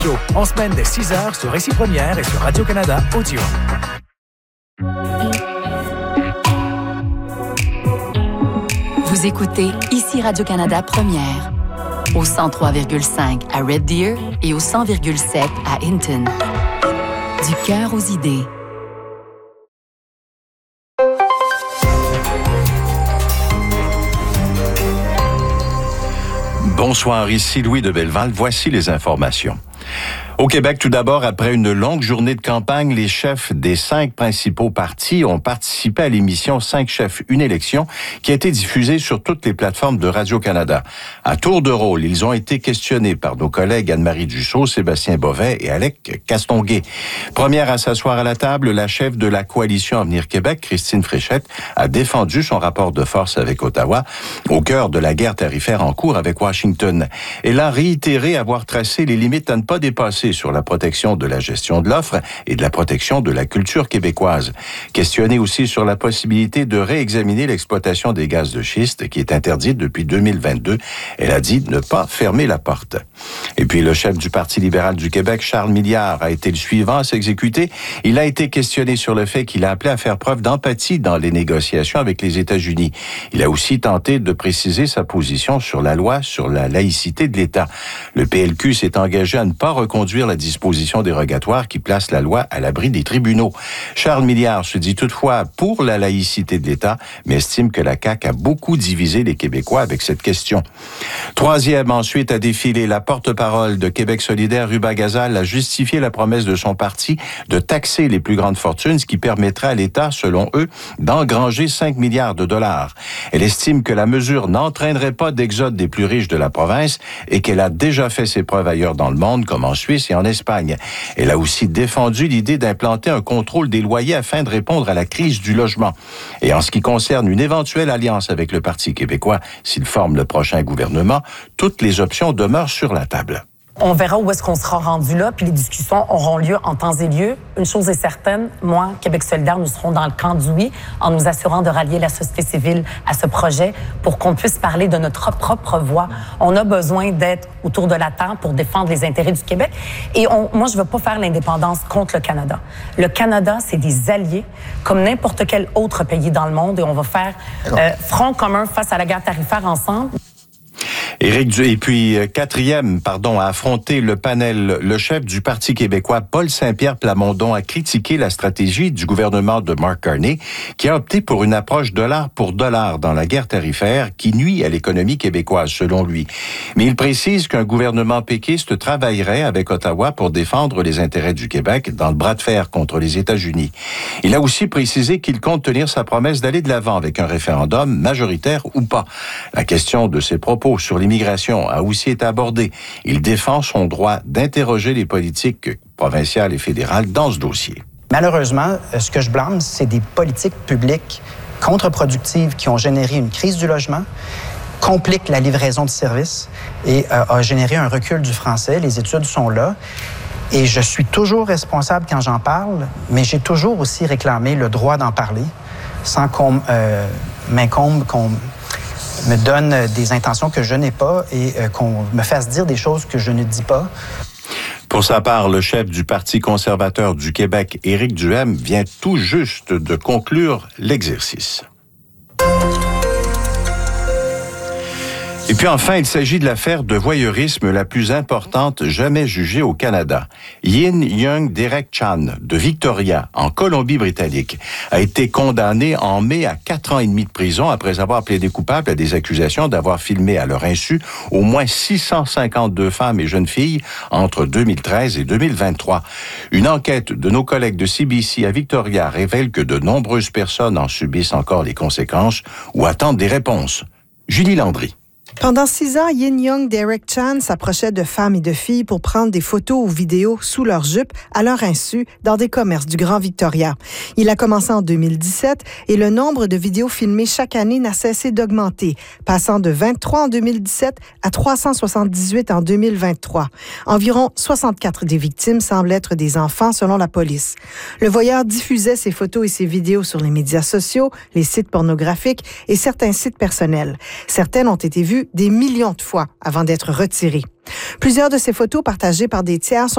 En semaine dès 6h sur Récit Première et sur Radio-Canada Audio. Vous écoutez ici Radio-Canada Première, au 103,5 à Red Deer et au 100,7 à Hinton. Du cœur aux idées. Bonsoir, ici Louis de Belleval. Voici les informations. Au Québec, tout d'abord, après une longue journée de campagne, les chefs des 5 principaux partis ont participé à l'émission 5 chefs, une élection, qui a été diffusée sur toutes les plateformes de Radio-Canada. À tour de rôle, ils ont été questionnés par nos collègues Anne-Marie Dussault, Sébastien Bovet et Alec Castonguay. Première à s'asseoir à la table, la chef de la coalition Avenir Québec, Christine Fréchette, a défendu son rapport de force avec Ottawa, au cœur de la guerre tarifaire en cours avec Washington. Elle a réitéré avoir tracé les limites à ne pas dépasser sur la protection de la gestion de l'offre et de la protection de la culture québécoise. Questionnée aussi sur la possibilité de réexaminer l'exploitation des gaz de schiste qui est interdite depuis 2022, elle a dit ne pas fermer la porte. Et puis le chef du Parti libéral du Québec, Charles Milliard, a été le suivant à s'exécuter. Il a été questionné sur le fait qu'il a appelé à faire preuve d'empathie dans les négociations avec les États-Unis. Il a aussi tenté de préciser sa position sur la loi sur la laïcité de l'État. Le PLQ s'est engagé à ne pas reconduire la disposition dérogatoire qui place la loi à l'abri des tribunaux. Charles Milliard se dit toutefois pour la laïcité de l'État, mais estime que la CAQ a beaucoup divisé les Québécois avec cette question. Troisième, ensuite, a défilé la porte-parole de Québec solidaire, Ruba Gazal, a justifié la promesse de son parti de taxer les plus grandes fortunes, ce qui permettrait à l'État, selon eux, d'engranger 5 milliards de dollars. Elle estime que la mesure n'entraînerait pas d'exode des plus riches de la province et qu'elle a déjà fait ses preuves ailleurs dans le monde, comme en Suisse et en Espagne. Elle a aussi défendu l'idée d'implanter un contrôle des loyers afin de répondre à la crise du logement. Et en ce qui concerne une éventuelle alliance avec le Parti québécois, s'il forme le prochain gouvernement, toutes les options demeurent sur la table. On verra où est-ce qu'on sera rendu là, puis les discussions auront lieu en temps et lieu. Une chose est certaine, moi, Québec solidaire, nous serons dans le camp du oui, en nous assurant de rallier la société civile à ce projet pour qu'on puisse parler de notre propre voix. On a besoin d'être autour de la table pour défendre les intérêts du Québec. Et moi, je veux pas faire l'indépendance contre le Canada. Le Canada, c'est des alliés, comme n'importe quel autre pays dans le monde, et on va faire front commun face à la guerre tarifaire ensemble. Et puis, quatrième, à affronter le panel, le chef du Parti québécois, Paul Saint-Pierre Plamondon, a critiqué la stratégie du gouvernement de Mark Carney, qui a opté pour une approche dollar pour dollar dans la guerre tarifaire qui nuit à l'économie québécoise, selon lui. Mais il précise qu'un gouvernement péquiste travaillerait avec Ottawa pour défendre les intérêts du Québec dans le bras de fer contre les États-Unis. Il a aussi précisé qu'il compte tenir sa promesse d'aller de l'avant avec un référendum, majoritaire ou pas. La question de ses propos sur l'immigration a aussi été abordée. Il défend son droit d'interroger les politiques provinciales et fédérales dans ce dossier. Malheureusement, ce que je blâme, c'est des politiques publiques contre-productives qui ont généré une crise du logement, compliquent la livraison de services et a généré un recul du français. Les études sont là. Et je suis toujours responsable quand j'en parle, mais j'ai toujours aussi réclamé le droit d'en parler sans qu'on m'incombe, qu'on me donne des intentions que je n'ai pas et qu'on me fasse dire des choses que je ne dis pas. Pour sa part, le chef du Parti conservateur du Québec, Éric Duhaime, vient tout juste de conclure l'exercice. Et puis enfin, il s'agit de l'affaire de voyeurisme la plus importante jamais jugée au Canada. Yin Young Derek Chan, de Victoria, en Colombie-Britannique, a été condamné en mai à 4 ans et demi de prison après avoir plaidé coupable à des accusations d'avoir filmé à leur insu au moins 652 femmes et jeunes filles entre 2013 et 2023. Une enquête de nos collègues de CBC à Victoria révèle que de nombreuses personnes en subissent encore les conséquences ou attendent des réponses. Julie Landry. Pendant 6 ans, Yin Young Derek Chan s'approchait de femmes et de filles pour prendre des photos ou vidéos sous leur jupe à leur insu dans des commerces du Grand Victoria. Il a commencé en 2017 et le nombre de vidéos filmées chaque année n'a cessé d'augmenter, passant de 23 en 2017 à 378 en 2023. Environ 64 des victimes semblent être des enfants selon la police. Le voyeur diffusait ses photos et ses vidéos sur les médias sociaux, les sites pornographiques et certains sites personnels. Certaines ont été vues des millions de fois avant d'être retirées. Plusieurs de ces photos partagées par des tiers sont